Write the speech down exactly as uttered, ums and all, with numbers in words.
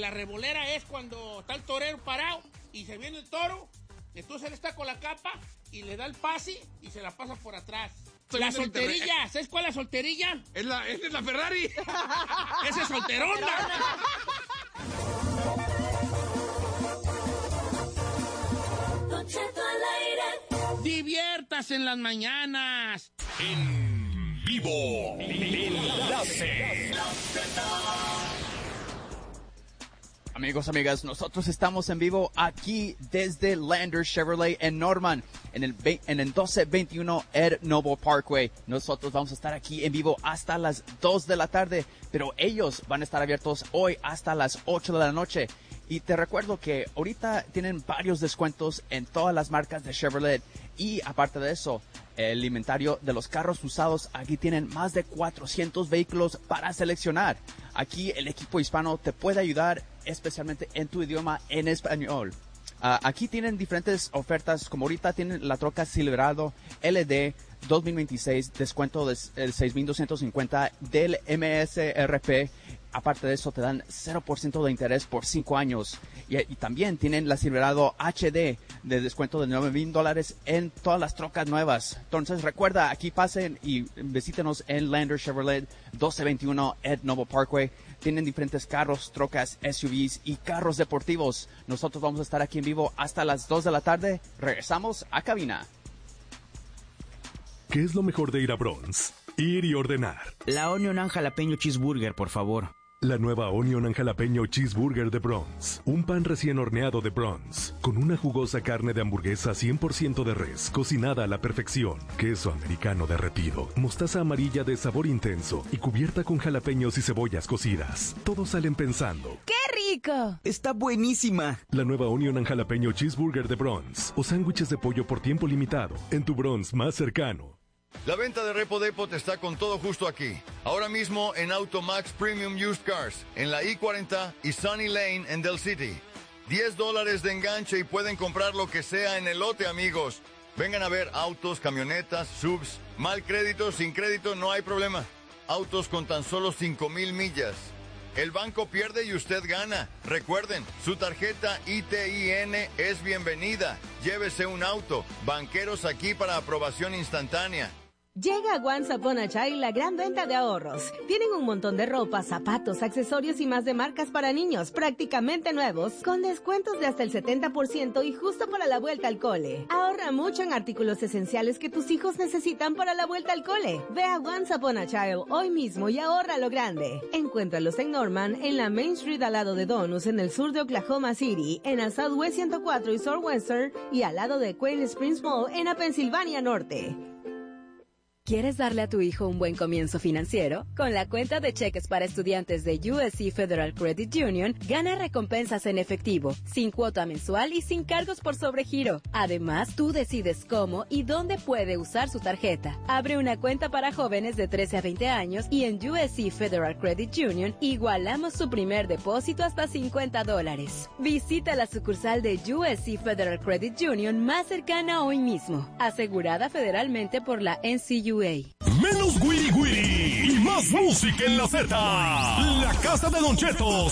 la revolera es cuando está el torero parado y se viene el toro, entonces él está con la capa y le da el pase y se la pasa por atrás. Estoy La viendo el solterilla, internet. ¿sabes cuál es la solterilla? Es la, es la Ferrari. ¡Esa es solterona! Don Cheto al aire. Diviértase en las mañanas. En vivo. Enlace. Amigos, amigas, nosotros estamos en vivo aquí desde Lander Chevrolet en Norman, en el, ve- en el doce veintiuno Ed Noble Parkway. Nosotros vamos a estar aquí en vivo hasta las dos de la tarde, pero ellos van a estar abiertos hoy hasta las ocho de la noche. Y te recuerdo que ahorita tienen varios descuentos en todas las marcas de Chevrolet. Y aparte de eso, el inventario de los carros usados, aquí tienen más de cuatrocientos vehículos para seleccionar. Aquí el equipo hispano te puede ayudar, especialmente en tu idioma, en español. Uh, aquí tienen diferentes ofertas, como ahorita tienen la troca Silverado L D dos mil veintiséis, descuento de seis mil doscientos cincuenta del M S R P. Aparte de eso, te dan cero por ciento de interés por cinco años. Y, y también tienen la Silverado H D de descuento de nueve mil dólares en todas las trocas nuevas. Entonces, recuerda, aquí pasen y visítenos en Lander Chevrolet doce veintiuno Ed Noble Parkway. Tienen diferentes carros, trocas, S U Vs y carros deportivos. Nosotros vamos a estar aquí en vivo hasta las dos de la tarde. Regresamos a cabina. ¿Qué es lo mejor de ir a Bronx? Ir y ordenar. La Onion and Jalapeño Cheeseburger, por favor. La nueva Onion and Jalapeño Cheeseburger de Bronx. Un pan recién horneado de Bronx, con una jugosa carne de hamburguesa cien por ciento de res, cocinada a la perfección, queso americano derretido, mostaza amarilla de sabor intenso y cubierta con jalapeños y cebollas cocidas. Todos salen pensando: ¡qué rico! ¡Está buenísima! La nueva Onion and Jalapeño Cheeseburger de Bronx. O sándwiches de pollo por tiempo limitado, en tu Bronx más cercano. La venta de Repo Depot está con todo justo aquí. Ahora mismo en Automax Premium Used Cars, en la I cuarenta y Sunny Lane en Del City. diez dólares de enganche y pueden comprar lo que sea en el lote, amigos. Vengan a ver autos, camionetas, subs, mal crédito, sin crédito, no hay problema. Autos con tan solo cinco mil millas. El banco pierde y usted gana. Recuerden, su tarjeta I T I N es bienvenida. Llévese un auto. Banqueros aquí para aprobación instantánea. Llega a Once Upon a Child la gran venta de ahorros. Tienen un montón de ropa, zapatos, accesorios y más de marcas para niños, prácticamente nuevos, con descuentos de hasta el setenta por ciento y justo para la vuelta al cole. Ahorra mucho en artículos esenciales que tus hijos necesitan para la vuelta al cole. Ve a Once Upon a Child hoy mismo y ahorra lo grande. Encuéntralos en Norman, en la Main Street al lado de Donus, en el sur de Oklahoma City, en la Southwest ciento cuatro y Southwestern, y al lado de Quail Springs Mall en la Pensilvania Norte. ¿Quieres darle a tu hijo un buen comienzo financiero? Con la cuenta de cheques para estudiantes de U S C Federal Credit Union, gana recompensas en efectivo, sin cuota mensual y sin cargos por sobregiro. Además, tú decides cómo y dónde puede usar su tarjeta. Abre una cuenta para jóvenes de trece a veinte años y en U S C Federal Credit Union igualamos su primer depósito hasta cincuenta dólares. Visita la sucursal de U S C Federal Credit Union más cercana hoy mismo, asegurada federalmente por la N C U A. Menos Wiri Wiri y más música en la Z. La casa de Don Cheto